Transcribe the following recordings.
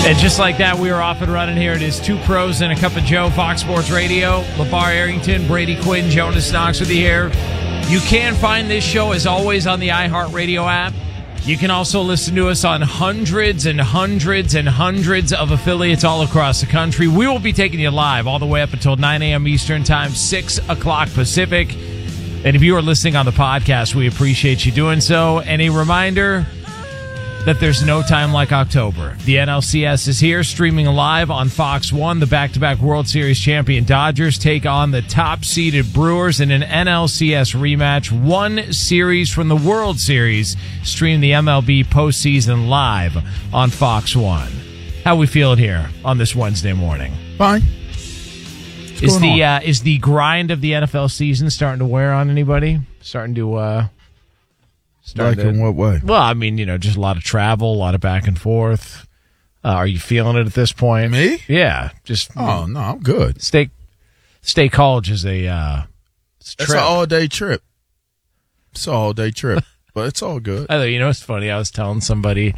And just like that, we are off and running here. It is Two Pros and a Cup of Joe, Fox Sports Radio. LeVar Arrington, Brady Quinn, Jonas Knox with you here. You can find this show, as always, on the iHeartRadio app. You can also listen to us on hundreds and hundreds and hundreds of affiliates all across the country. We will be taking you live all the way up until 9 a.m. Eastern Time, 6 o'clock Pacific. And if you are listening on the podcast, we appreciate you doing so. And a reminder that there's no time like October. The NLCS is here, streaming live on Fox 1. The back-to-back World Series champion Dodgers take on the top-seeded Brewers in an NLCS rematch. One series from the World Series. Stream the MLB postseason live on Fox 1. How we feeling here on this Wednesday morning? Fine. Is the grind of the NFL season starting to wear on anybody? Starting to in what way? Well, I mean, just a lot of travel, a lot of back and forth. Are you feeling it at this point? Me? Yeah. Oh, no, I'm good. State College is it's an all-day trip. It's an all-day trip, but it's all good. I thought, it's funny. I was telling somebody,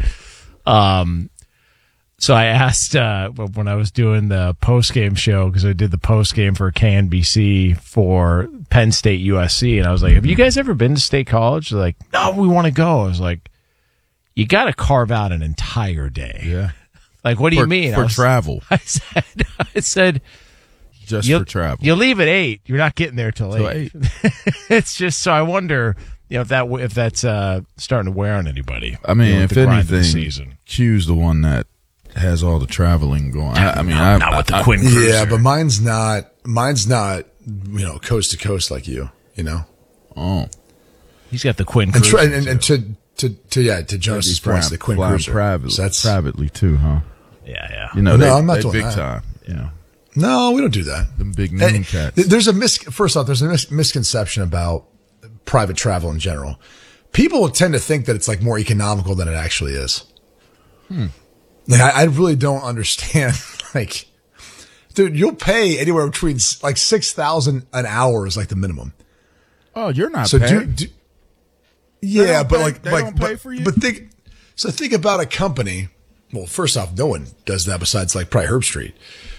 so I asked when I was doing the post-game show, because I did the post-game for KNBC for Penn State USC, and I was like, have you guys ever been to State College? They're like, no, we want to go. I was like, you got to carve out an entire day. Yeah. Like, what do you mean? For travel. I said, just for travel. You leave at 8. You're not getting there till 8. It's just, so I wonder, if that's starting to wear on anybody. I mean, if anything, season. Q's the one that has all the traveling going. Not with the Quinn Cruiser. Yeah, but mine's not, coast to coast like you, Oh. He's got the Quinn Cruiser. And to Jonas's point, the Quinn Cruiser. Privately too, huh? Yeah. No, I'm not doing big that. time. Yeah. No, we don't do that. Them big noon cats. First off, there's a misconception about private travel in general. People tend to think that it's like more economical than it actually is. Like, I really don't understand. Like, dude, you'll pay anywhere between like $6,000 an hour is like the minimum. Oh, you're not so paying. But pay for you? But think about a company. Well, first off, no one does that besides like probably Herb Street.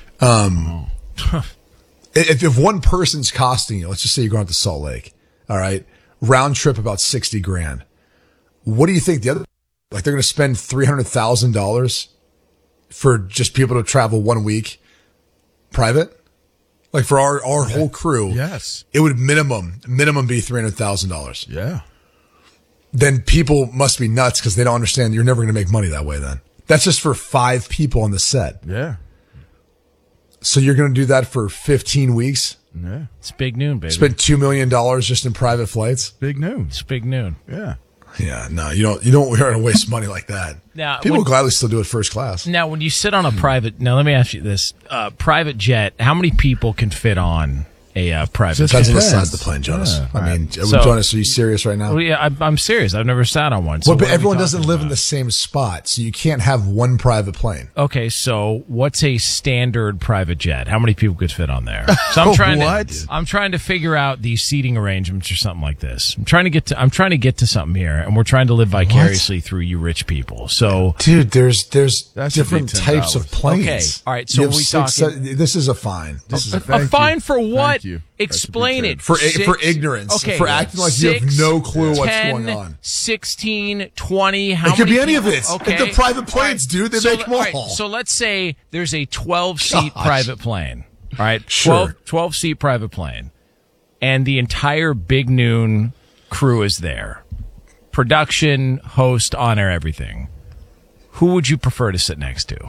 If one person's costing you, let's just say you're going to Salt Lake, all right, round trip about $60,000. What do you think the other? Like they're going to spend $300,000 for just people to travel 1 week private? Like for our whole crew, yes, it would minimum be $300,000. Yeah. Then people must be nuts because they don't understand you're never going to make money that way then. That's just for 5 people on the set. Yeah. So you're going to do that for 15 weeks? Yeah. It's big noon, baby. Spend $2 million just in private flights? Big noon. It's big noon. Yeah. Yeah, no, you don't want to waste money like that. Now, people will gladly still do it first class. Now, when you sit on a private, now let me ask you this: private jet, how many people can fit on a private jet? Depends on the size of the plane, Jonas. Yeah. I mean, Jonas, are you serious right now? Well, yeah, I'm serious. I've never sat on one. So well, but everyone doesn't live in the same spot, so you can't have one private plane. Okay, so what's a standard private jet? How many people could fit on there? So I'm trying to figure out these seating arrangements or something like this. I'm trying to get to something here, and we're trying to live vicariously through you rich people. So, dude, there's different types of planes. Okay, all right. So we talking. This is a fine. This is a fine for what? Explain it. For ignorance. Okay. For acting like you have no clue what's going on. 16, 20, how many? It could be any of it. Okay. The private planes, dude. They make them all. Right. So let's say there's a 12-seat private plane. All right. Sure. 12-seat private plane. And the entire Big Noon crew is there. Production, host, on-air, everything. Who would you prefer to sit next to?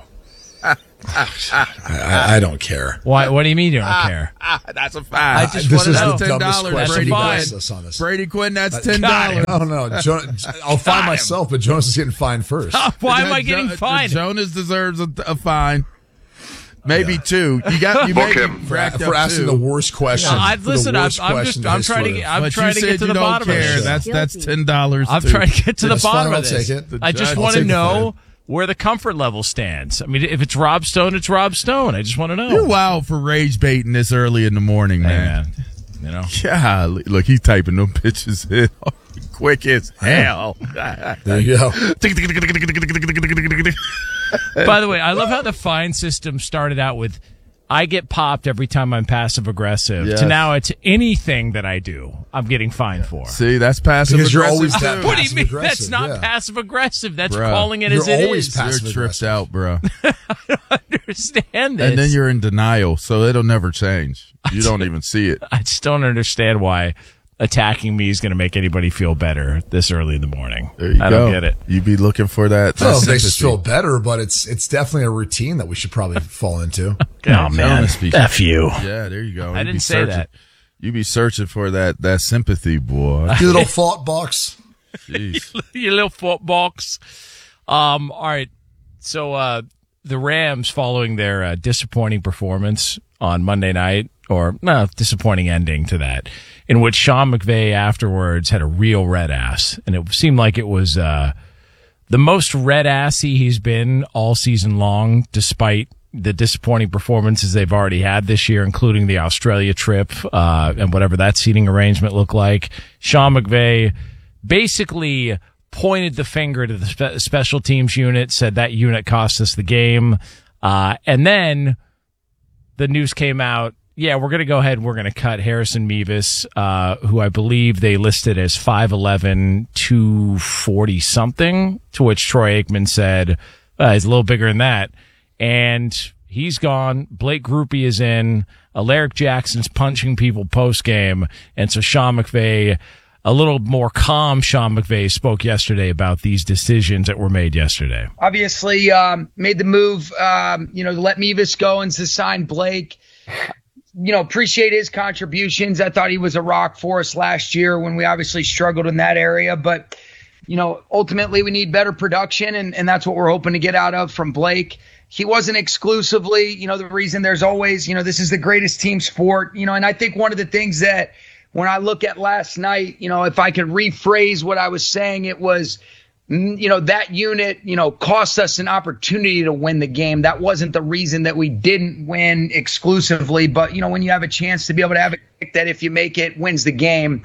I don't care. Why? What do you mean you don't care? That's a fine. I just want to know. $10. Brady Quinn, that's $10. No. I'll find myself, but Jonas is getting fined first. Why am I getting fined? Jonas deserves a fine. Maybe 2. You book him for asking the worst question. Listen, I'm trying to get to the bottom of it. That's $10. I'm trying to get to the bottom of this. I just want to know where the comfort level stands. I mean, if it's Rob Stone, it's Rob Stone. I just want to know. You're wild for rage baiting this early in the morning, man. You know? Yeah, look, he's typing them pitches in. quick as hell. There you go. By the way, I love how the fine system started out with I get popped every time I'm passive aggressive. Yes. To now it's anything that I do, I'm getting fined for. See, that's passive Because you're aggressive. always too. that What do you mean? passive-aggressive, That's not yeah. passive aggressive. That's Bruh. calling it You're as it always is. passive- You're tripped passive-aggressive. out, bro. Understand this. And then you're in denial, so it'll never change. You don't even see it. I just don't understand why attacking me is going to make anybody feel better this early in the morning. There you I go. don't get it. You be looking for that. Well, it makes us sympathy. feel better, but it's definitely a routine that we should probably fall into. Oh, man. Honestly. F you. Yeah, there you go. I You didn't be say searching- that. You be searching for that sympathy, boy. You little thought box. Jeez. You little footbox. All right. So the Rams, following their disappointing performance on Monday night, or no, disappointing ending to that, in which Sean McVay afterwards had a real red ass, and it seemed like it was the most red assy he's been all season long, despite the disappointing performances they've already had this year, including the Australia trip and whatever that seating arrangement looked like. Sean McVay basically pointed the finger to the special teams unit, said that unit cost us the game. And then the news came out, yeah, we're going to go ahead and we're going to cut Harrison Mevis, who I believe they listed as 5'11", 240 something, to which Troy Aikman said, he's a little bigger than that. And he's gone. Blake Grupe is in. Alaric Jackson's punching people post-game. And so Sean McVay, a little more calm Sean McVay, spoke yesterday about these decisions that were made yesterday. Obviously, made the move, to let Mevis go and to sign Blake. Appreciate his contributions. I thought he was a rock for us last year when we obviously struggled in that area. But, ultimately we need better production, and that's what we're hoping to get out of from Blake. He wasn't exclusively, the reason. There's always, this is the greatest team sport, and I think one of the things that when I look at last night, if I could rephrase what I was saying, it was, that unit, cost us an opportunity to win the game. That wasn't the reason that we didn't win exclusively. But, when you have a chance to be able to have a kick that if you make it wins the game,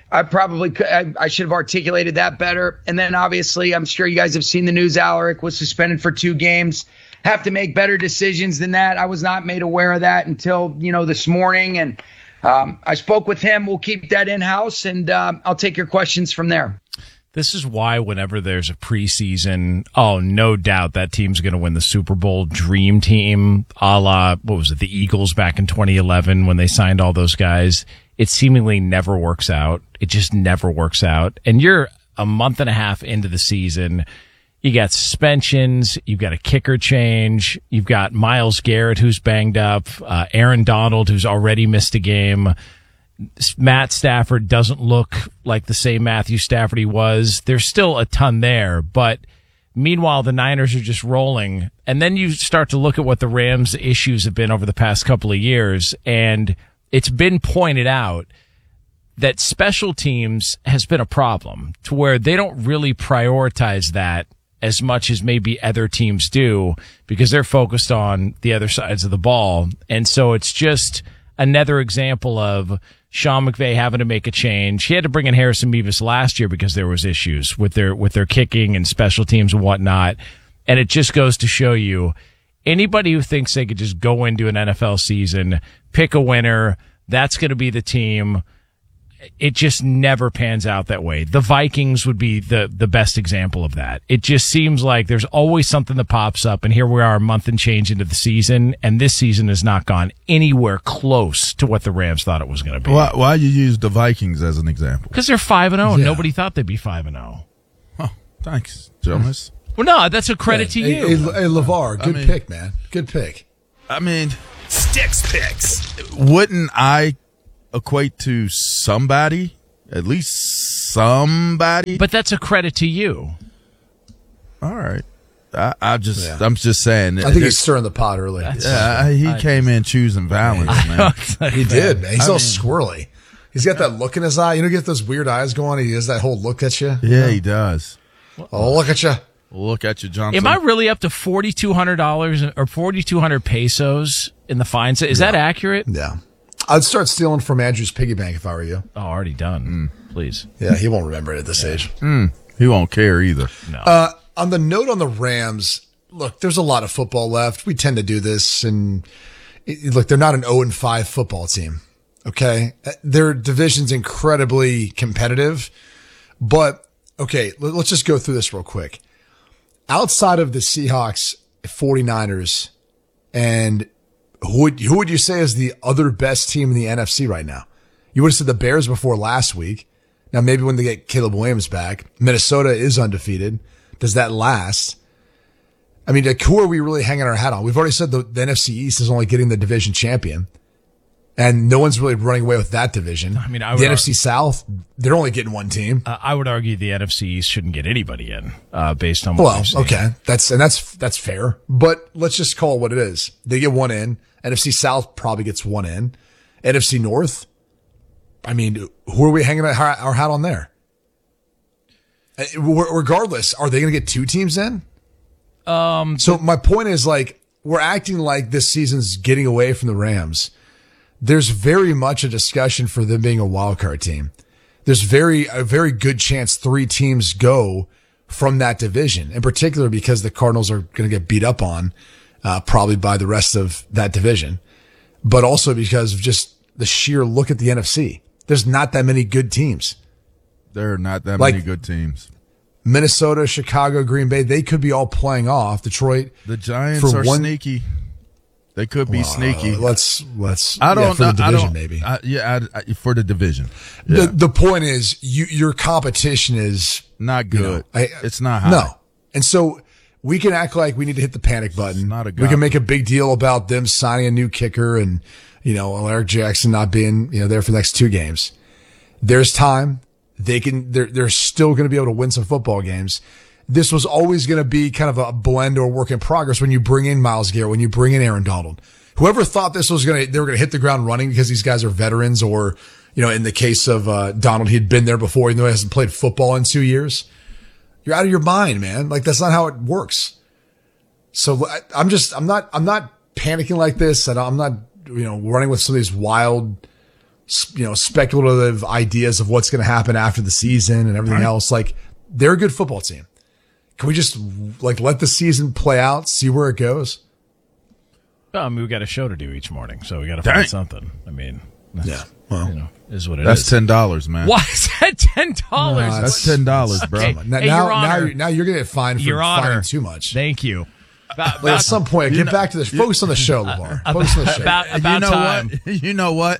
I should have articulated that better. And then obviously, I'm sure you guys have seen the news. Alaric was suspended for 2 games. Have to make better decisions than that. I was not made aware of that until, this morning. And I spoke with him. We'll keep that in-house, and I'll take your questions from there. This is why whenever there's a preseason, no doubt that team's going to win the Super Bowl, dream team, a la, the Eagles back in 2011 when they signed all those guys. It seemingly never works out. It just never works out. And you're a month and a half into the season. You got suspensions. You've got a kicker change. You've got Myles Garrett, who's banged up. Aaron Donald, who's already missed a game. Matt Stafford doesn't look like the same Matthew Stafford he was. There's still a ton there, but meanwhile, the Niners are just rolling. And then you start to look at what the Rams' issues have been over the past couple of years, and it's been pointed out that special teams has been a problem to where they don't really prioritize that as much as maybe other teams do because they're focused on the other sides of the ball. And so it's just another example of Sean McVay having to make a change. He had to bring in Harrison Mevis last year because there was issues with their kicking and special teams and whatnot. And it just goes to show you, anybody who thinks they could just go into an NFL season, pick a winner, that's going to be the team. It just never pans out that way. The Vikings would be the best example of that. It just seems like there's always something that pops up, and here we are a month and change into the season, and this season has not gone anywhere close to what the Rams thought it was going to be. Why you use the Vikings as an example? Because they're 5-0, and nobody thought they'd be 5-0. Oh, thanks, Jonas. Well, no, that's a credit to you. Hey, LeVar, good pick, man. Good pick. I mean, Sticks Picks. wouldn't I equate to somebody? At least somebody? But that's a credit to you. All right. I'm just saying. I think he's stirring the pot early. He came in choosing violence, man. He did, man. He's all squirrely. He's got that look in his eye. You know, get those weird eyes going. He has that whole look at you. Yeah, he does. Oh, look at you. Look at you, Johnson. Am I really up to $4,200 or 4,200 pesos in the fines? Is that accurate? Yeah. I'd start stealing from Andrew's piggy bank if I were you. Oh, already done. please. Yeah, he won't remember it at this age. He won't care either. No. On the note on the Rams, look, there's a lot of football left. We tend to do this, and look, they're not an 0-5 football team. Okay, their division's incredibly competitive, but okay, let's just go through this real quick. Outside of the Seahawks, 49ers, and who would you say is the other best team in the NFC right now? You would have said the Bears before last week. Now, maybe when they get Caleb Williams back, Minnesota is undefeated. Does that last? I mean, like, who are we really hanging our hat on? We've already said the NFC East is only getting the division champion, and no one's really running away with that division. I mean, the NFC South, they're only getting one team. I would argue the NFC East shouldn't get anybody in, based on what we've seen. Okay, that's fair. But let's just call it what it is. They get one in. NFC South probably gets one in. NFC North, I mean, who are we hanging our hat on there? Regardless, are they going to get two teams in? So my point is, like, we're acting like this season's getting away from the Rams. There's very much a discussion for them being a wild card team. There's a very good chance 3 teams go from that division, in particular because the Cardinals are going to get beat up on, probably by the rest of that division, but also because of just the sheer look at the NFC. There's not that many good teams. There are not that many good teams. Minnesota, Chicago, Green Bay, they could be all playing off. Detroit. The Giants are sneaky. They could be sneaky. Let's. I don't know. For the division, maybe. For the division. Yeah. The point is, your competition is not good. It's not high. No, and so we can act like we need to hit the panic button. We can make a big deal about them signing a new kicker and Eric Jackson not being there for the next 2 games. There's time. They're still going to be able to win some football games. This was always going to be kind of a blend or work in progress when you bring in Myles Garrett, when you bring in Aaron Donald. Whoever thought they were going to hit the ground running because these guys are veterans, or, in the case of Donald, he'd been there before, even though he hasn't played football in 2 years. You're out of your mind, man. Like, that's not how it works. So I'm not panicking like this, and I'm not, running with some of these wild, speculative ideas of what's going to happen after the season and everything else. Like, they're a good football team. Can we just let the season play out, see where it goes? We got a show to do each morning, so we got to find something. I mean, is what it is. That's $10, man. Why is that $10? That's $10, bro. Okay. Now you're going to get fined for finding too much. Thank you. At some point, get back to this. Focus on the show, LeVar. Focus on the show. About time. You know what?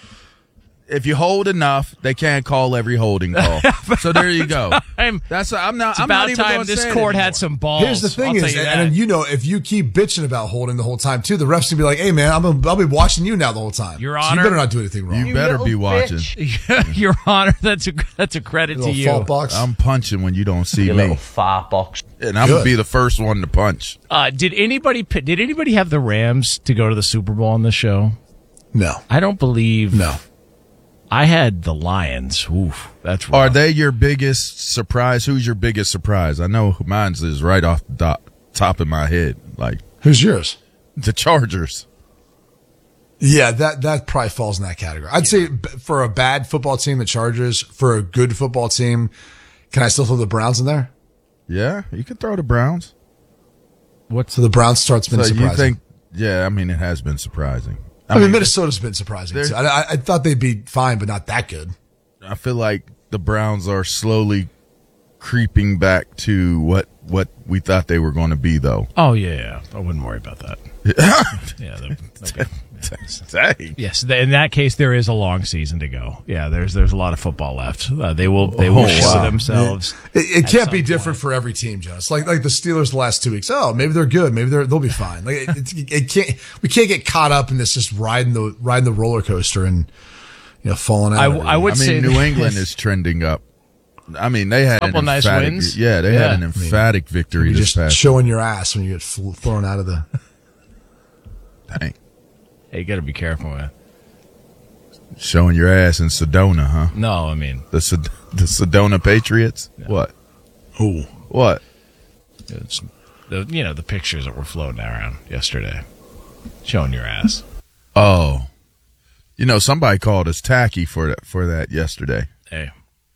If you hold enough, they can't call every holding call. So there you go. I'm not even time this court had some balls. Here's the thing if you keep bitching about holding the whole time too, the refs will be like, "Hey man, I'll be watching you now the whole time. Your Honor, so you better not do anything wrong. You better be watching. Your Honor, that's a credit to you. Fault box. I'm punching when you don't see me. Little fart box. And I'm gonna be the first one to punch. Did anybody have the Rams to go to the Super Bowl on this show? No, I don't believe. No. I had the Lions. Oof, that's rough. Are they your biggest surprise? Who's your biggest surprise? I know mine's is right off the top of my head. Like, who's yours? The Chargers. Yeah, that probably falls in that category. I'd say for a bad football team, the Chargers. For a good football team, can I still throw the Browns in there? Yeah, you can throw the Browns. So the Browns start's been surprising. You think? Yeah, I mean it has been surprising. I mean, Minnesota's been surprising too. I thought they'd be fine, but not that good. I feel like the Browns are slowly creeping back to what we thought they were going to be, though. Oh, yeah. I wouldn't worry about that. Dang. Yes, in that case, there is a long season to go. Yeah, there's a lot of football left. They will show themselves. It can't be different for every team, Jonas. Like the Steelers the last 2 weeks. Oh, maybe they're good. Maybe they'll be fine. Like it can't. We can't get caught up in this just riding the roller coaster and falling out. I would say New England is trending up. I mean, they had a couple nice wins. Yeah, they had an emphatic victory this past. Just showing your ass when you get thrown out of the. Dang. Hey, you got to be careful, man. Showing your ass in Sedona, huh? No, I mean the Sedona Patriots. Yeah. What? Who? What? It's the pictures that were floating around yesterday, showing your ass. Oh, somebody called us tacky for that yesterday. Hey,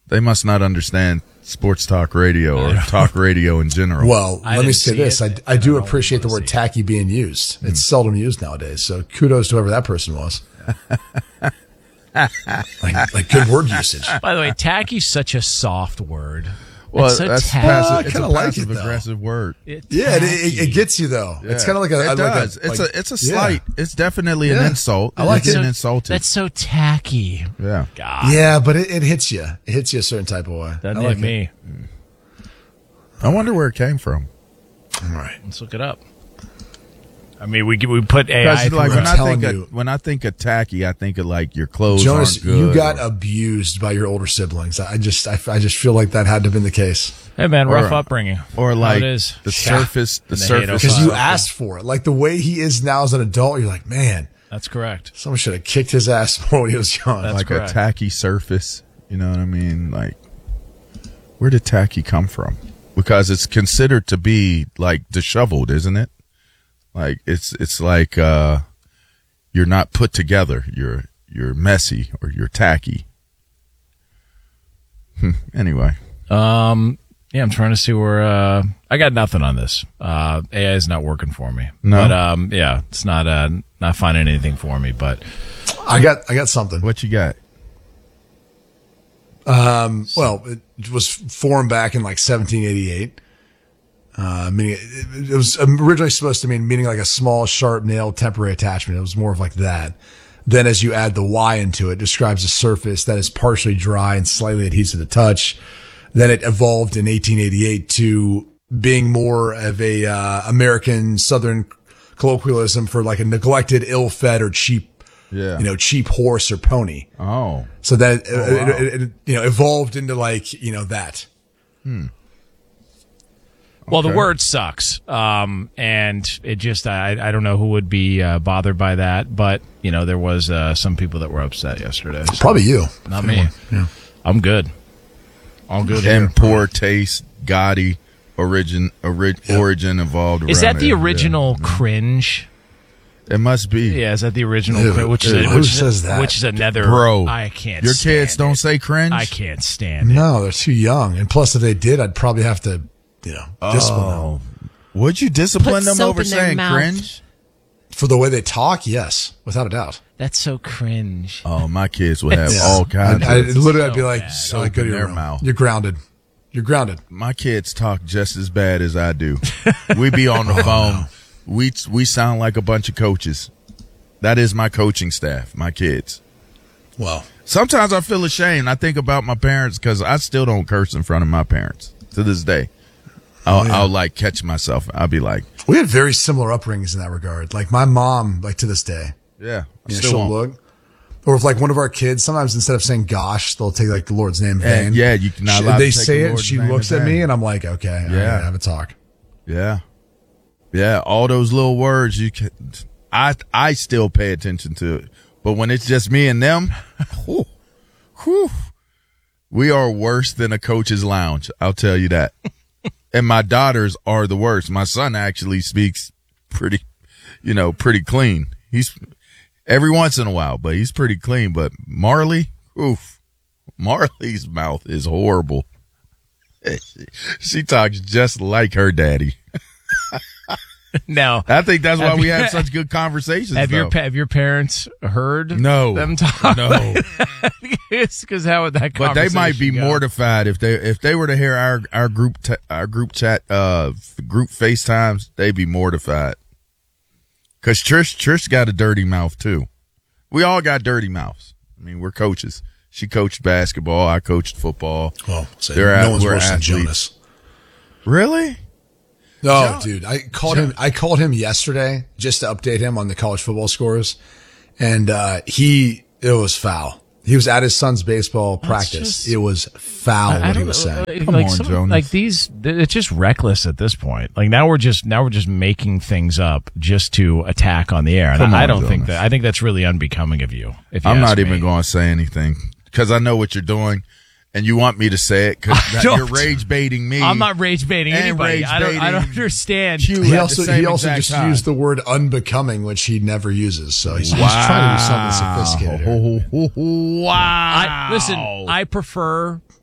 They must not understand sports talk radio or talk radio in general. Well, let me say this. I do appreciate the word tacky being used. It's seldom used nowadays. So kudos to whoever that person was. like good word usage. By the way, tacky's such a soft word. Well, it's so that's tacky. passive. It's I a kinda like passive it, though. aggressive word. It gets you though. Yeah. It's kind of like a. It does. It's a slight. It's definitely an insult. I like It's it. an insulted. That's so tacky. Yeah. God. Yeah, but it hits you. It hits you a certain type of way. Doesn't I like hit me. I wonder where it came from. All right. Let's look it up. I mean, we put AI Because through like it. when I think of tacky, I think of like your clothes Jonas, aren't good. you got abused by your older siblings. I just feel like that had to have been the case. Hey man, rough or- upbringing. or How like it is. the surface. The And the surface. Because you 805. asked for it. Like the way he is now as an adult, you're like, man, That's correct. someone should have kicked his ass more when he was young. That's like correct. a tacky surface. You know what I mean? Like, where did tacky come from? Because it's considered to be like disheveled, isn't it? Like it's like you're not put together. You're messy or you're tacky. Anyway, Yeah, I'm trying to see where I got nothing on this. AI is not working for me. No? But yeah, it's not finding anything for me, but I got something. what you got? Well, it was formed back in like 1788. Meaning it was originally supposed to meaning like a small, sharp nail temporary attachment. It was more of like that. Then as you add the Y into it, describes a surface that is partially dry and slightly adhesive to the touch. Then it evolved in 1888 to being more of a American Southern colloquialism for like a neglected, ill-fed, or cheap, cheap horse or pony. Oh, So that it evolved into like that. well, the Okay. word sucks. And it just I don't know who would be bothered by that, but there was some people that were upset yesterday. So Probably you. not me. Yeah. I'm good. All good here. and poor taste, gaudy, origin evolved. Is around that the it. original cringe? Yeah. It must be. Yeah, is that the original? Ew, Which is ew, who says that? Which is another. Bro, I can't. Your stand kids don't it. say cringe. I can't stand it. No, they're too young. And plus, if they did, I'd probably have to, discipline them. Would you discipline Put them soap over in their saying mouth. cringe? For the way they talk, yes, without a doubt. That's so cringe. Oh, my kids would have Yeah. all kinds I'd of. literally, I'd be like, Soap go to in your their room. mouth. You're grounded. You're grounded. My kids talk just as bad as I do. We be on the phone. We sound like a bunch of coaches. That is my coaching staff, my kids. Well, Sometimes I feel ashamed. I think about my parents because I still don't curse in front of my parents to this day. I'll like catch myself. I'll be like, we had very similar upbringings in that regard. Like my mom, like to this day, yeah, I she'll still won't. look. Or if like one of our kids, sometimes instead of saying gosh, they'll take like the Lord's name in vain. And yeah, you not allowed They to take say the it, Lord's she name looks in at vain. me, and I'm like, okay, I Yeah. gotta have a talk. Yeah. Yeah, all those little words you can I still pay attention to it. But when it's just me and them, whew, whew, we are worse than a coach's lounge. I'll tell you that. And my daughters are the worst. My son actually speaks pretty clean. He's every once in a while, but he's pretty clean. But Marley, Marley's mouth is horrible. She talks just like her daddy. Now, I think that's why we have such good conversations. have though. your parents heard No. them talk? No. Because how would that? But they might be conversation go? mortified if they were to hear our group chat group FaceTimes. They'd be mortified. Because Trish got a dirty mouth too. We all got dirty mouths. I mean, we're coaches. She coached basketball. I coached football. Well, We're one's worse than athletes. Jonas. Really? No, dude, I called him yesterday just to update him on the college football scores, and it was foul. He was at his son's baseball practice. It was foul what he was saying. Come on, Jonas. Like these, it's just reckless at this point. Like now we're just making things up just to attack on the air. And Come I on, don't think Jonas. that. I think that's really unbecoming of you. If you I'm ask not me. even going to say anything because I know what you're doing, and you want me to say it because don't. you're rage baiting me. I'm not rage baiting And anybody. rage I don't baiting understand. you He at also the same just exact time. used the word unbecoming, which he never uses. So he's trying to do something sophisticated. here. Wow. Listen, I prefer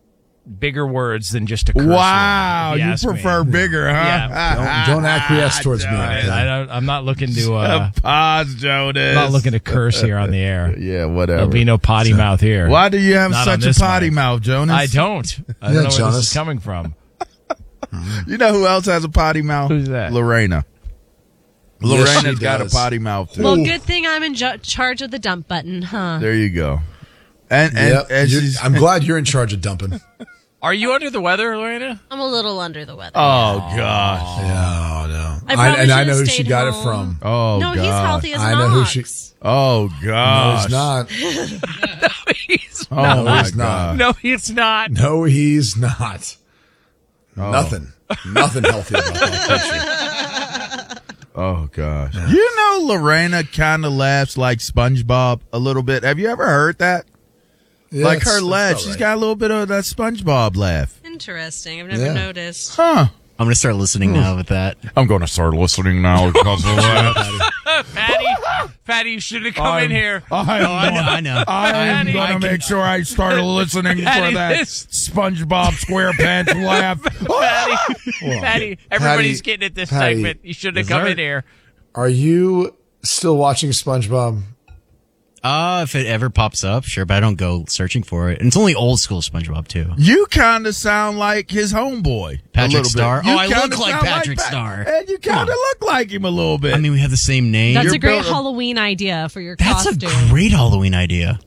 bigger words than just a curse Wow, word, if you ask me. prefer bigger, huh? Yeah. Don't acquiesce towards me. Jonas. Okay? I'm not looking to. Pause, Jonas. I'm not looking to curse here on the air. Yeah, whatever. There'll be no potty mouth here. Why do you have Not on such a this potty mic. mouth, Jonas? I don't. I don't know where this Jonas. is coming from. You know who else has a potty mouth? Who's that? Lorena. Yes, she Lorena's got a does. potty mouth too. Well, good thing I'm in charge of the dump button, huh? There you go. And Yep. she's, I'm glad you're in charge of dumping. Are you under the weather, Lorena? I'm a little under the weather. oh gosh. Yeah, no. I probably and I should've know who she stayed got it home. from. Oh no, gosh. he's healthy as I an know who ox. she- Oh No, gosh. he's not. He's Oh not. my he's not. god. No, it's not. No, he's not. Nothing healthy about that picture. Oh gosh. You know Lorena kind of laughs like SpongeBob a little bit. Have you ever heard that? Yeah, Like her that's laugh, about she's right. got a little bit of that SpongeBob laugh. Interesting. I've never Yeah. noticed. Huh. I'm going to start listening now with that. I'm going to start listening now because of that. Patty, you should have come in here. I know. I'm Patty, going to make sure I start listening for Patty, that this- SpongeBob SquarePants laugh. Patty, everybody's Patty- getting at this Patty, segment. You should have come in here. Are you still watching SpongeBob? If it ever pops up, sure, but I don't go searching for it. And it's only old school SpongeBob, too. You kind of sound like his homeboy. Patrick a little Star? Bit. You Oh, I kinda look like sound Patrick Pat- Star. And you kind of look like him a little bit. I mean, we have the same name. That's You're a great built- Halloween idea for your That's costume. a great Halloween idea.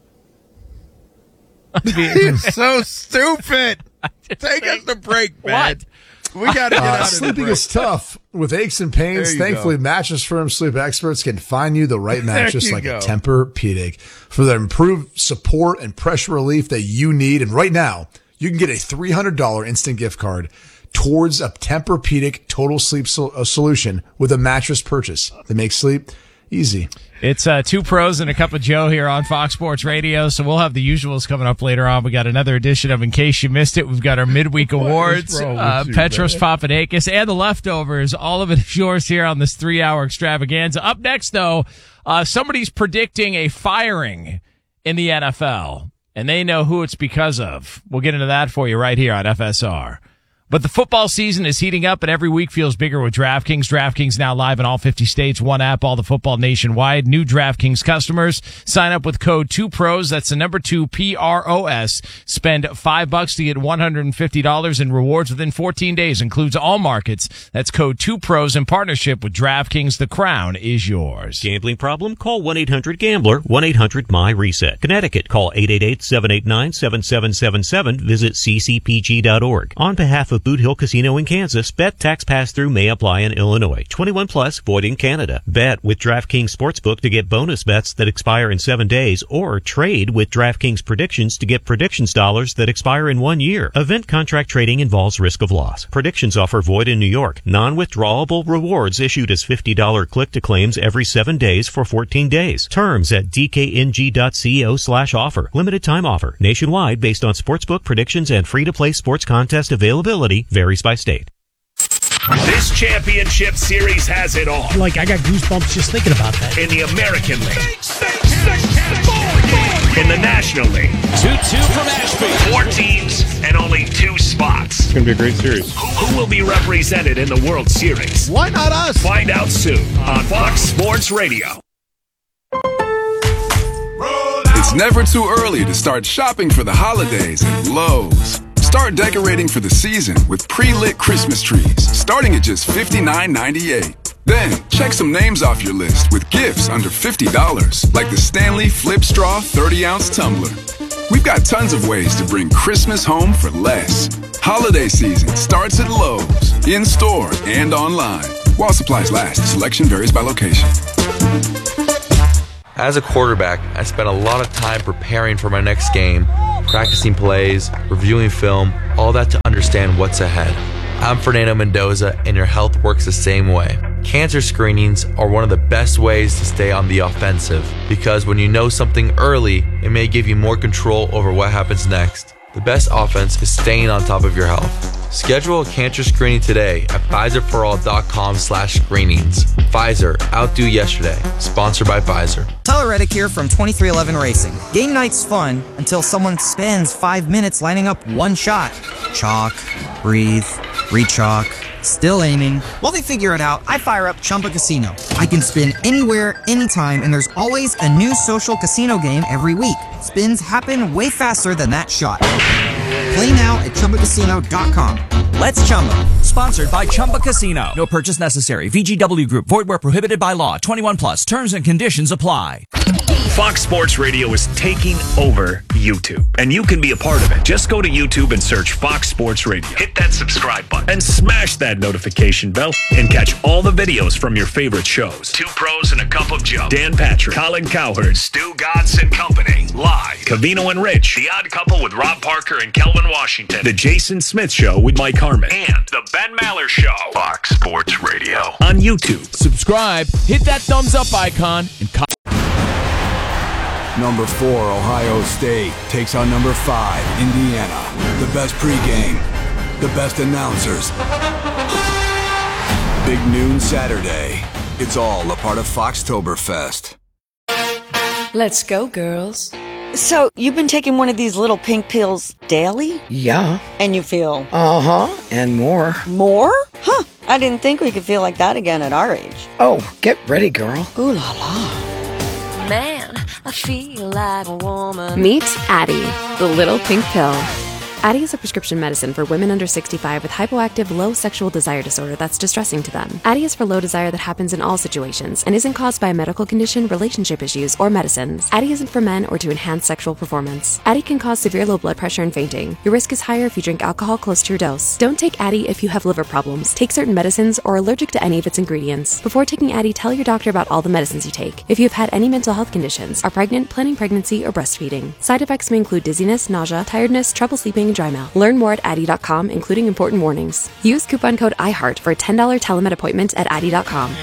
You're so stupid. Take us to break, man. What? We got to get out of the Sleeping break. is tough with aches and pains. There you Thankfully, go. Mattress Firm sleep experts can find you the right mattress you like go. a Tempur-Pedic for the improved support and pressure relief that you need. And right now, you can get a $300 instant gift card towards a Tempur-Pedic total sleep solution with a mattress purchase that makes sleep easy. It's two pros and a cup of Joe here on Fox Sports Radio. So we'll have the usuals coming up later on. We got another edition of In Case You Missed It. We've got our midweek awards, wrong with you, Petros Papadakis, and the leftovers. All of it is yours here on this 3-hour extravaganza. Up next, though, somebody's predicting a firing in the NFL, and they know who it's because of. We'll get into that for you right here on FSR. But the football season is heating up, and every week feels bigger with DraftKings. DraftKings now live in all 50 states, one app, all the football nationwide. New DraftKings customers sign up with code 2PROS. That's the number 2 PROS. Spend $5 to get $150 in rewards within 14 days. Includes all markets. That's code 2PROS in partnership with DraftKings. The crown is yours. Gambling problem? Call 1-800-GAMBLER, 1-800-MY-RESET. Connecticut, call 888-789-7777. Visit ccpg.org. On behalf of Boot Hill Casino in Kansas, bet tax pass-through may apply in Illinois. 21 plus, void in Canada. Bet with DraftKings Sportsbook to get bonus bets that expire in 7 days, or trade with DraftKings Predictions to get predictions dollars that expire in 1 year. Event contract trading involves risk of loss. Predictions offer void in New York. Non-withdrawable rewards issued as $50 click-to-claims every 7 days for 14 days. Terms at dkng.co/offer. Limited time offer. Nationwide based on sportsbook predictions and free-to-play sports contest availability varies by state. This championship series has it all. Like, I got goosebumps just thinking about that. In the American League. In the National League. 2-2 from Ashby. 4 teams and only 2 spots. It's going to be a great series. Who will be represented in the World Series? Why not us? Find out soon on Fox Sports Radio. It's never too early to start shopping for the holidays at Lowe's. Start decorating for the season with pre-lit Christmas trees, starting at just $59.98. Then, check some names off your list with gifts under $50, like the Stanley Flip Straw 30-ounce tumbler. We've got tons of ways to bring Christmas home for less. Holiday season starts at Lowe's, in-store and online. While supplies last, selection varies by location. As a quarterback, I spent a lot of time preparing for my next game, practicing plays, reviewing film, all that to understand what's ahead. I'm Fernando Mendoza, and your health works the same way. Cancer screenings are one of the best ways to stay on the offensive, because when you know something early, it may give you more control over what happens next. The best offense is staying on top of your health. Schedule a cancer screening today at PfizerForAll.com/screenings. Pfizer, outdo yesterday. Sponsored by Pfizer. Tell Tyler Reddick here from 2311 Racing. Game night's fun until someone spends 5 minutes lining up one shot. Chalk, breathe, re-chalk, still aiming. While they figure it out, I fire up Chumba Casino. I can spin anywhere, anytime, and there's always a new social casino game every week. Spins happen way faster than that shot. Play now at ChumbaCasino.com. Let's Chumba. Sponsored by Chumba Casino. No purchase necessary. VGW Group. Void where prohibited by law. 21 plus. Terms and conditions apply. Fox Sports Radio is taking over YouTube, and you can be a part of it. Just go to YouTube and search Fox Sports Radio. Hit that subscribe button and smash that notification bell and catch all the videos from your favorite shows. Two Pros and a Cup of Joe, Dan Patrick, Colin Cowherd, Stu Gatz and Company, live. Cavino and Rich, The Odd Couple with Rob Parker and Kelvin Washington, The Jason Smith Show with Mike Harmon, and The Ben Maller Show. Fox Sports Radio on YouTube. Subscribe, hit that thumbs up icon, and Number 4, Ohio State takes on number 5, Indiana. The best pregame, the best announcers. Big noon Saturday. It's all a part of Foxtoberfest. Let's go, girls. So, you've been taking one of these little pink pills daily? Yeah. And you feel? Uh-huh, and more. More? Huh, I didn't think we could feel like that again at our age. Oh, get ready, girl. Ooh la la. Man, I feel like a woman. Meet Addyi, the little pink pill. Addyi is a prescription medicine for women under 65 with hypoactive low sexual desire disorder that's distressing to them. Addyi is for low desire that happens in all situations and isn't caused by a medical condition, relationship issues, or medicines. Addyi isn't for men or to enhance sexual performance. Addyi can cause severe low blood pressure and fainting. Your risk is higher if you drink alcohol close to your dose. Don't take Addyi if you have liver problems, take certain medicines, or are allergic to any of its ingredients. Before taking Addyi, tell your doctor about all the medicines you take. If you have had any mental health conditions, are pregnant, planning pregnancy, or breastfeeding. Side effects may include dizziness, nausea, tiredness, trouble sleeping, and dry mouth. Learn more at Addyi.com, including important warnings. Use coupon code IHEART for a $10 telemed appointment at Addyi.com.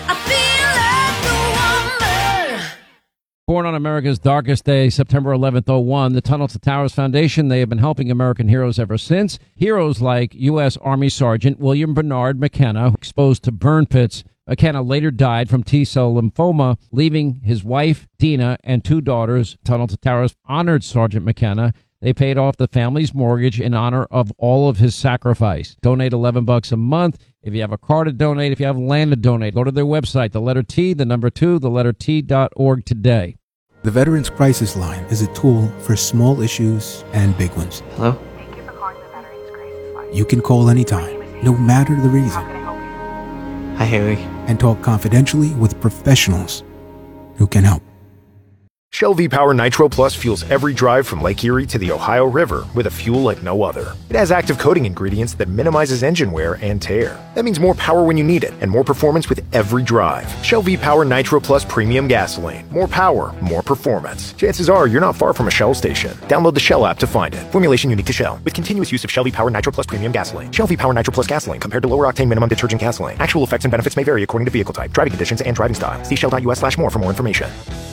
Born on America's darkest day, September 11th, 2001, the Tunnel to Towers Foundation, they have been helping American heroes ever since. Heroes like U.S. Army Sergeant William Bernard McKenna, exposed to burn pits. McKenna later died from T-cell lymphoma, leaving his wife, Dina, and 2 daughters. Tunnel to Towers honored Sergeant McKenna. They paid off the family's mortgage in honor of all of his sacrifice. Donate $11 a month. If you have a car to donate, if you have land to donate, go to their website, the letter T, the number 2, the letter T.org today. The Veterans Crisis Line is a tool for small issues and big ones. Hello? Thank you for calling the Veterans Crisis Line. You can call anytime, no matter the reason. Hi, Haley. And talk confidentially with professionals who can help. Shell V-Power Nitro Plus fuels every drive from Lake Erie to the Ohio River with a fuel like no other. It has active coating ingredients that minimizes engine wear and tear. That means more power when you need it and more performance with every drive. Shell V-Power Nitro Plus Premium Gasoline. More power, more performance. Chances are you're not far from a Shell station. Download the Shell app to find it. Formulation unique to Shell. With continuous use of Shell V-Power Nitro Plus Premium Gasoline. Shell V-Power Nitro Plus Gasoline compared to lower octane minimum detergent gasoline. Actual effects and benefits may vary according to vehicle type, driving conditions, and driving style. See shell.us/more for more information.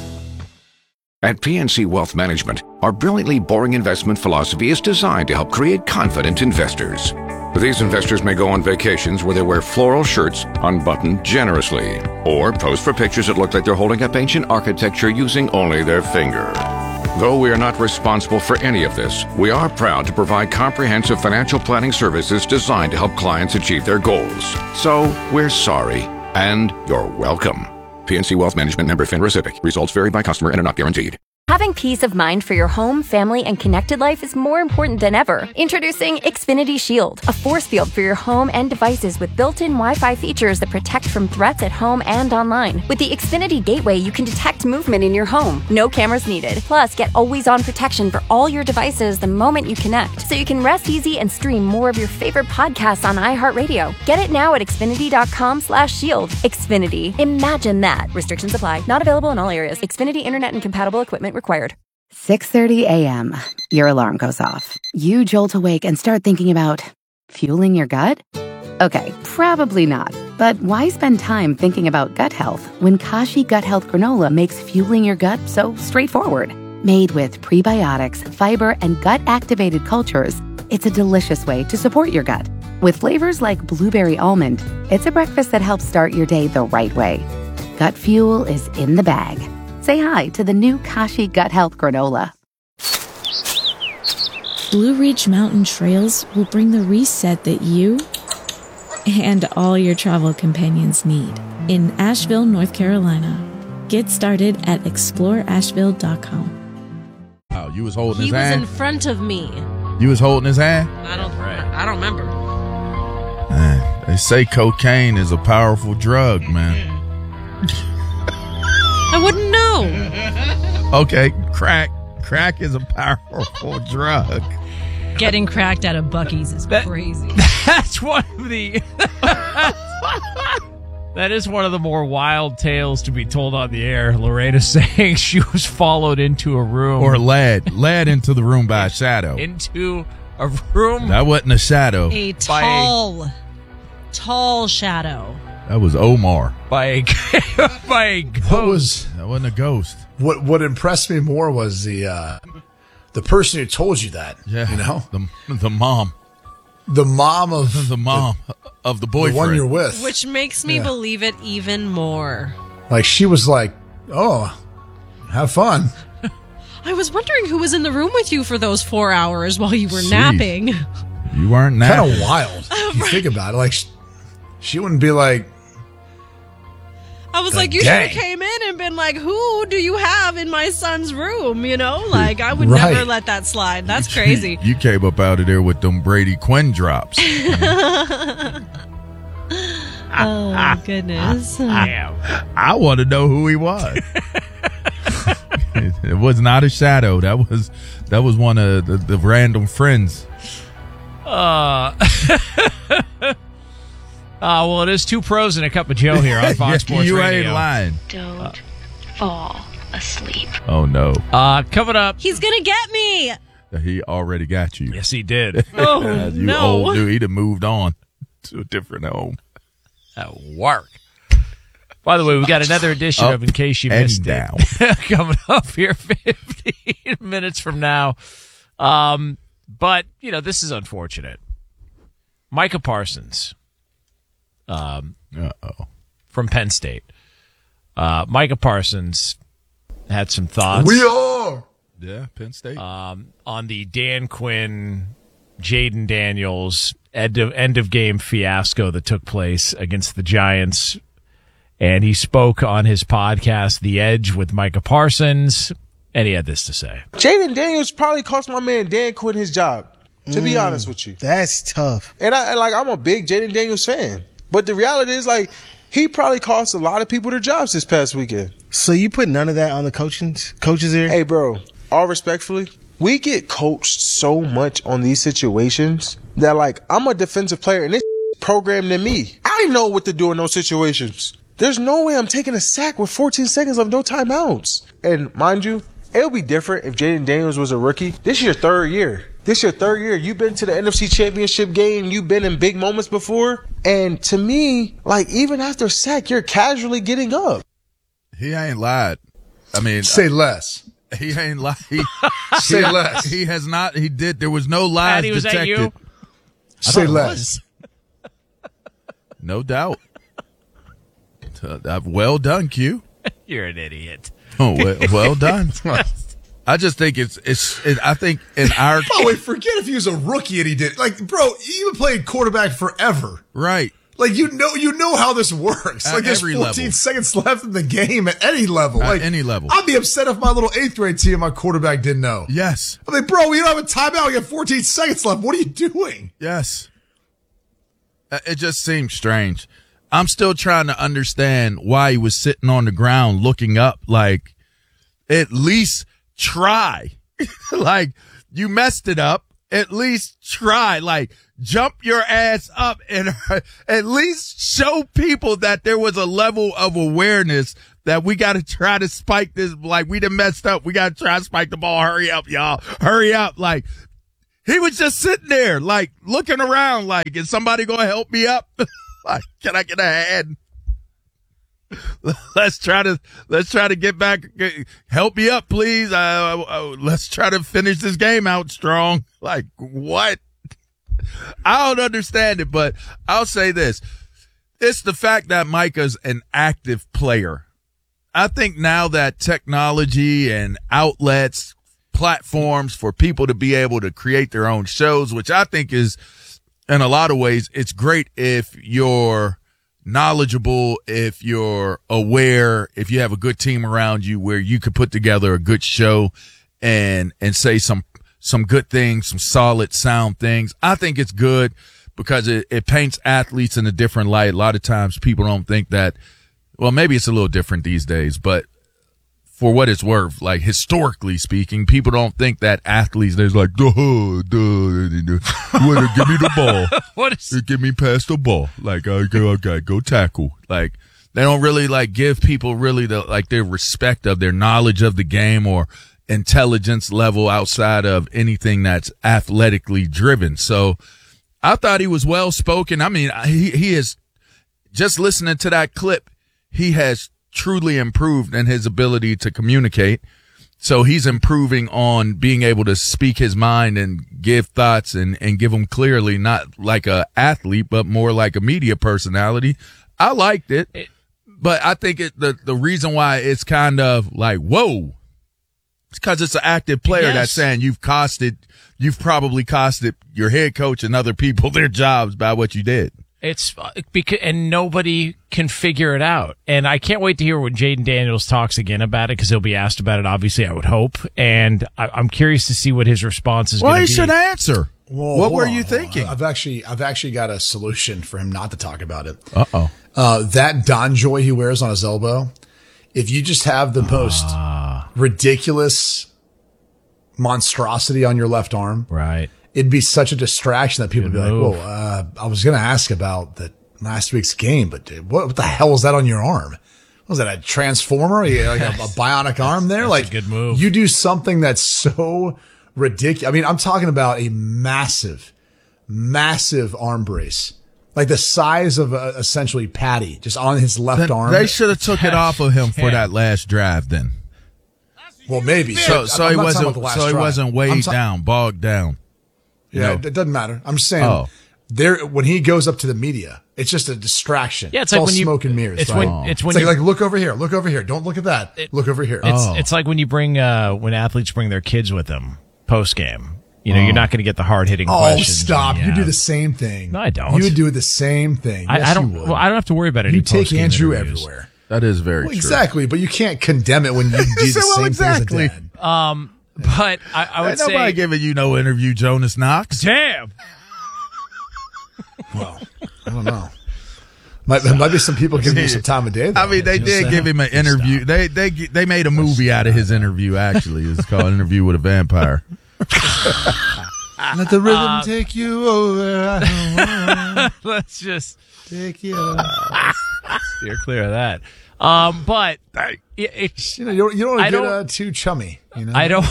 At PNC Wealth Management, our brilliantly boring investment philosophy is designed to help create confident investors. These investors may go on vacations where they wear floral shirts unbuttoned generously, or pose for pictures that look like they're holding up ancient architecture using only their finger. Though we are not responsible for any of this, we are proud to provide comprehensive financial planning services designed to help clients achieve their goals. So, we're sorry, and you're welcome. PNC Wealth Management, member FINRA SIPC. Results vary by customer and are not guaranteed. Having peace of mind for your home, family, and connected life is more important than ever. Introducing Xfinity Shield, a force field for your home and devices with built-in Wi-Fi features that protect from threats at home and online. With the Xfinity Gateway, you can detect movement in your home. No cameras needed. Plus, get always-on protection for all your devices the moment you connect, so you can rest easy and stream more of your favorite podcasts on iHeartRadio. Get it now at Xfinity.com/shield. Xfinity. Imagine that. Restrictions apply. Not available in all areas. Xfinity Internet and compatible equipment required. 6:30 a.m. Your alarm goes off. You jolt awake and start thinking about fueling your gut? Okay, probably not. But why spend time thinking about gut health when Kashi Gut Health Granola makes fueling your gut so straightforward? Made with prebiotics, fiber, and gut-activated cultures, it's a delicious way to support your gut. With flavors like blueberry almond, it's a breakfast that helps start your day the right way. Gut fuel is in the bag. Say hi to the new Kashi Gut Health Granola. Blue Ridge Mountain Trails will bring the reset that you and all your travel companions need in Asheville, North Carolina. Get started at exploreasheville.com. Oh, you was holding He his was hand? in front of me. You was holding his hand? I don't remember. Man, they say cocaine is a powerful drug, man. I wouldn't know. Okay, crack. Crack is a powerful drug. Getting cracked out of Buc-ee's is crazy. That's one of the... That is one of the more wild tales to be told on the air. Lorena saying she was followed into a room. Or led into the room by a shadow. Into a room. That wasn't a shadow. A tall shadow. That was Omar. By a ghost. That wasn't a ghost. What impressed me more was the person who told you that. Yeah. You know? The mom. The mom of the mom of the boyfriend. The one you're with. Which makes me believe it even more. Like, she was like, oh, have fun. I was wondering who was in the room with you for those 4 hours while you were napping. You weren't napping. Kind of wild. If you think about it. Like, she wouldn't be like... I was like, you should have came in and been like, who do you have in my son's room? You know, like, I would never let that slide. That's crazy. You came up out of there with them Brady Quinn drops. Oh, my goodness. I want to know who he was. It was not a shadow. That was one of the random friends. Well, it is two pros and a cup of Joe here on Fox Sports you Radio. You ain't lying. Don't fall asleep. Oh, no. Coming up. He's going to get me. He already got you. Yes, he did. Oh, you no. old dude. He'd have moved on to a different home. At work. By the way, we got another edition of In Case You Missed It coming up here 15 minutes from now. But, you know, this is unfortunate. Micah Parsons. From Penn State. Micah Parsons had some thoughts. We are! Yeah, Penn State. On the Dan Quinn, Jaden Daniels end of game fiasco that took place against the Giants. And he spoke on his podcast, The Edge, with Micah Parsons, and he had this to say. Jaden Daniels probably cost my man Dan Quinn his job, to be honest with you. That's tough. And I'm a big Jaden Daniels fan. But the reality is, like, he probably cost a lot of people their jobs this past weekend. So you put none of that on the coaches here? Hey, bro, all respectfully, we get coached so much on these situations that, like, I'm a defensive player and this programmed in me. I know what to do in those situations. There's no way I'm taking a sack with 14 seconds of no timeouts. And mind you, it'll be different if Jaden Daniels was a rookie. This is your third year. You've been to the NFC Championship game. You've been in big moments before. And to me, like, even after sack, you're casually getting up. He ain't lied. I mean, say less. He ain't lied. Say less. He has not. He did. There was no lies Patty, was detected. that you? Say less. No doubt. Well done, Q. You're an idiot. Oh, well done. I just think I think in our. Oh, wait, forget if he was a rookie and he did. Like, bro, you've been playing quarterback forever. Right. Like, you know how this works. At like, there's 14 level. seconds left in the game at any level. At like, any level. I'd be upset if my little 8th grade team, my quarterback didn't know. Yes. I'm like, bro, we don't have a timeout. We got 14 seconds left. What are you doing? Yes. It just seems strange. I'm still trying to understand why he was sitting on the ground looking up. Like, at least try. Like, you messed it up. At least try. Like, jump your ass up and at least show people that there was a level of awareness that we got to try to spike this. Like, we done messed up. We got to try to spike the ball. Hurry up, y'all. Hurry up. Like, he was just sitting there, like, looking around, like, is somebody going to help me up? Like, can I get a hand? Let's try to get back. Help me up, please. Let's try to finish this game out strong. Like, what? I don't understand it, but I'll say this. It's the fact that Micah's an active player. I think now that technology and outlets, platforms for people to be able to create their own shows, which I think is, in a lot of ways, it's great if you're knowledgeable, if you're aware, if you have a good team around you where you could put together a good show and say some good things, some solid, sound things. I think it's good because it paints athletes in a different light. A lot of times people don't think that, well, maybe it's a little different these days, but for what it's worth, like historically speaking, people don't think that athletes, they're like, you want to give me the ball. Give me past the ball. Like, okay, go tackle. Like, they don't really like give people really their respect of their knowledge of the game or intelligence level outside of anything that's athletically driven. So I thought he was well spoken. I mean, he is, just listening to that clip, he has truly improved in his ability to communicate. So he's improving on being able to speak his mind and give thoughts and give them clearly, not like a athlete, but more like a media personality. I liked it, but I think the reason why it's kind of like, whoa, it's because it's an active player that's saying you've probably costed your head coach and other people their jobs by what you did. It's because, and nobody can figure it out. And I can't wait to hear when Jaden Daniels talks again about it, because he'll be asked about it, obviously, I would hope. And I'm curious to see what his response is going to be. Well, he should answer. Well, what were you thinking? I've actually got a solution for him not to talk about it. Uh-oh. That DonJoy he wears on his elbow, if you just have the most ridiculous monstrosity on your left arm, right, it'd be such a distraction that people would be like, whoa, I was going to ask about the last week's game, but dude, what the hell is that on your arm? Was that a transformer? Like a bionic arm there? That's like a good move. You do something that's so ridiculous. I mean, I'm talking about a massive arm brace. Like the size of essentially Patty, just on his left arm. They should have took it off of him for that last drive then. Well, maybe. So he wasn't weighed down, bogged down. Yeah, it doesn't matter. I'm just saying, when he goes up to the media, it's just a distraction. Yeah, it's like all when smoke and mirrors. It's right? when like look over here, Don't look at that. Look over here. It's like when you bring when athletes bring their kids with them post game. You know, you're not going to get the hard hitting questions. Oh, stop! You do the same thing. No, I don't. You would do the same thing. Yes, I don't. You would. Well, I don't have to worry about it. You take Andrew everywhere. That is very true. Exactly, but you can't condemn it when you do the same thing as a dad. But I would say nobody giving you no interview, Jonas Knox. Damn. Well, I don't know. Might be some people giving you some time of day. Though. I mean, they did give him an interview. They made a movie out of his interview. Actually, it's called Interview with a Vampire. Let the rhythm take you over. Let's just take you. Steer clear of that. But it's, you don't get too chummy. You know,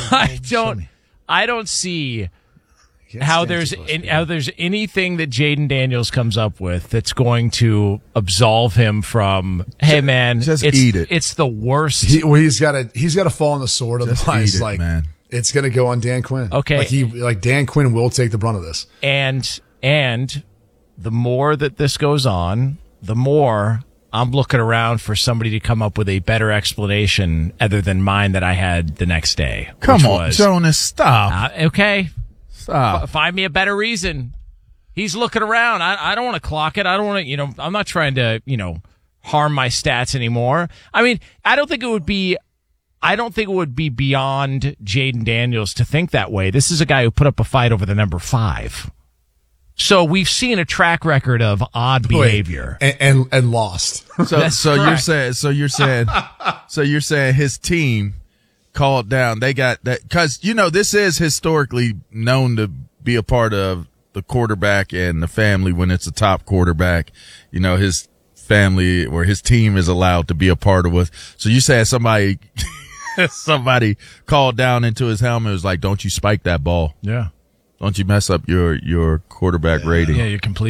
I don't see how there's anything that Jaden Daniels comes up with that's going to absolve him from. Hey man, eat it. It's the worst. He's got to fall on the sword of the ice. Like, man. It's going to go on Dan Quinn. Okay. Like Dan Quinn will take the brunt of this. And the more that this goes on, the more I'm looking around for somebody to come up with a better explanation other than mine that I had the next day. Come on, Jonas, stop. Okay. Stop. Find me a better reason. He's looking around. I don't want to clock it. I don't want to, I'm not trying to, harm my stats anymore. I mean, I don't think it would be beyond Jaden Daniels to think that way. This is a guy who put up a fight over the number 5. So we've seen a track record of odd behavior and lost. So you're saying his team called down. They got that because this is historically known to be a part of the quarterback and the family when it's a top quarterback. His family or his team is allowed to be a part of it. So you said somebody called down into his helmet, was like, "Don't you spike that ball? Yeah, don't you mess up your quarterback rating? Yeah, you're complete."